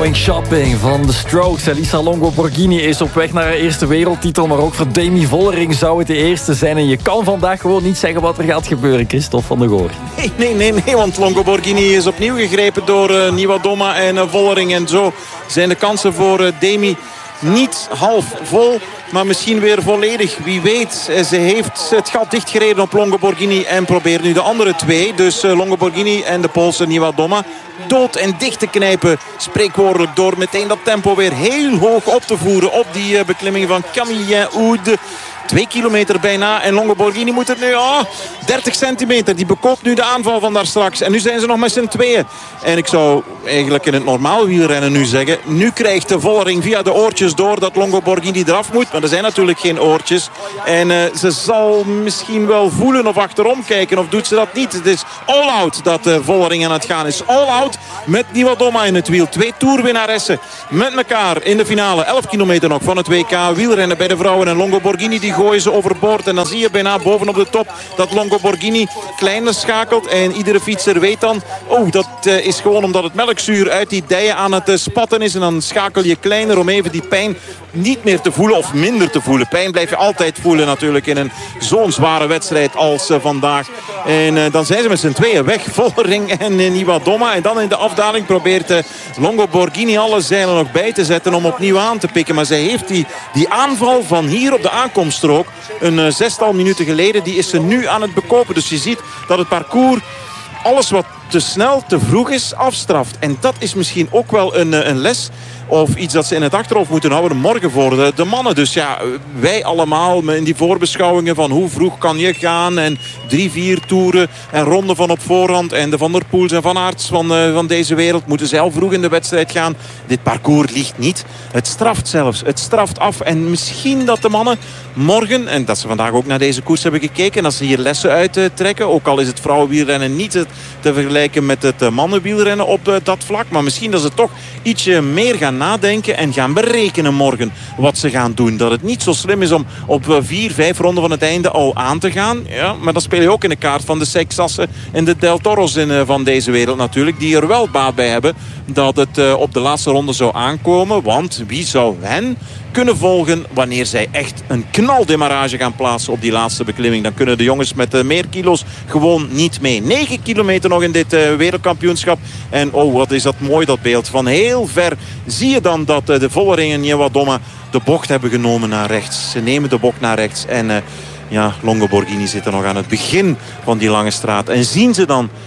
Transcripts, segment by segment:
Going Shopping van The Strokes. Elisa Longo Borghini is op weg naar haar eerste wereldtitel. Maar ook voor Demi Vollering zou het de eerste zijn. En je kan vandaag gewoon niet zeggen wat er gaat gebeuren, Christophe van der Goor. Nee, want Longo Borghini is opnieuw gegrepen door Niewiadoma en Vollering. En zo zijn de kansen voor Demi niet half vol, maar misschien weer volledig. Wie weet, ze heeft het gat dichtgereden op Longo Borghini en probeert nu de andere twee, dus Longo Borghini en de Poolse Niewiadoma, dood en dicht te knijpen. Spreekwoordelijk door meteen dat tempo weer heel hoog op te voeren op die beklimming van Camille-Oude. 2 kilometer bijna en Longo Borghini moet het nu 30 centimeter. Die bekoopt nu de aanval van daar straks. En nu zijn ze nog met z'n tweeën. En ik zou eigenlijk in het normaal wielrennen nu zeggen, nu krijgt de Vollering via de oortjes door dat Longo Borghini eraf moet. Maar er zijn natuurlijk geen oortjes. En ze zal misschien wel voelen of achterom kijken. Of doet ze dat niet? Het is all-out dat Vollering aan het gaan is. All-out met Niewiadoma in het wiel. 2 toerwinnaressen met elkaar in de finale. 11 kilometer nog van het WK wielrennen bij de vrouwen. En Longo Borghini die gooien ze overboord. En dan zie je bijna bovenop de top dat Longo Borghini kleiner schakelt. En iedere fietser weet dan, dat is gewoon omdat het melkzuur uit die dijen aan het spatten is. En dan schakel je kleiner om even die pijn niet meer te voelen of minder te voelen. Pijn blijf je altijd voelen natuurlijk in een zo'n zware wedstrijd als vandaag. En dan zijn ze met z'n tweeën weg. Vollering en Niewiadoma. En dan in de afdaling probeert Longo Borghini alle zeilen nog bij te zetten om opnieuw aan te pikken. Maar zij heeft die aanval van hier op de aankomststrook een 6-tal minuten geleden, die is ze nu aan het bekopen. Dus je ziet dat het parcours alles wat te snel, te vroeg is, afstraft. En dat is misschien ook wel een les of iets dat ze in het achterhoofd moeten houden morgen voor de mannen. Dus ja, wij allemaal in die voorbeschouwingen van hoe vroeg kan je gaan. En 3-4 toeren en ronden van op voorhand. En de Van der Poels en Van Aerts van deze wereld moeten zelf vroeg in de wedstrijd gaan. Dit parcours ligt niet. Het straft zelfs. Het straft af. En misschien dat de mannen morgen, en dat ze vandaag ook naar deze koers hebben gekeken, en dat ze hier lessen uit trekken. Ook al is het vrouwenwielrennen niet te vergelijken met het mannenwielrennen op dat vlak. Maar misschien dat ze toch ietsje meer gaan nadenken en gaan berekenen morgen wat ze gaan doen. Dat het niet zo slim is om op 4-5 ronden van het einde al aan te gaan. Ja, maar dan speel je ook in de kaart van de Seixassen en de Del Toro's van deze wereld natuurlijk. Die er wel baat bij hebben dat het op de laatste ronde zou aankomen. Want wie zou hen kunnen volgen wanneer zij echt een knaldemarrage gaan plaatsen op die laatste beklimming? Dan kunnen de jongens met meer kilo's gewoon niet mee. 9 kilometer nog in dit wereldkampioenschap. En wat is dat mooi, dat beeld. Van heel ver zie je dan dat de Vollering en Niewiadoma de bocht hebben genomen naar rechts. Ze nemen de bocht naar rechts en Longo Borghini zit er nog aan het begin van die lange straat. En ziet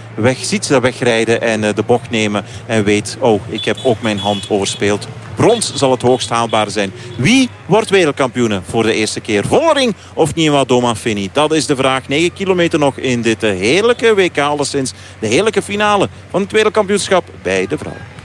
ze dat wegrijden en de bocht nemen en weet, ik heb ook mijn hand overspeeld. Brons zal het hoogst haalbaar zijn. Wie wordt wereldkampioen voor de eerste keer? Vollering of Niewiadoma Fini? Dat is de vraag. 9 kilometer nog in dit heerlijke WK. Alleszins de heerlijke finale van het wereldkampioenschap bij de vrouwen.